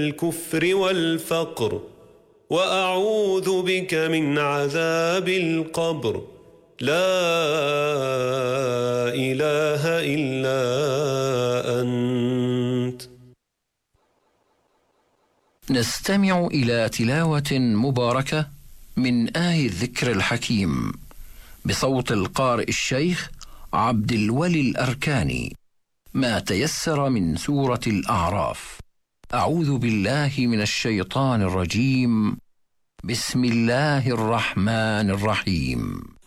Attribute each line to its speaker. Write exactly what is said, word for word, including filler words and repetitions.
Speaker 1: الكفر والفقر وأعوذ بك من عذاب القبر. لا إله إلا أنت.
Speaker 2: نستمع إلى تلاوة مباركة من آي الذكر الحكيم بصوت القارئ الشيخ عبد الولي الأركاني، ما تيسر من سورة الأعراف. أعوذ بالله من الشيطان الرجيم. بسم الله الرحمن الرحيم.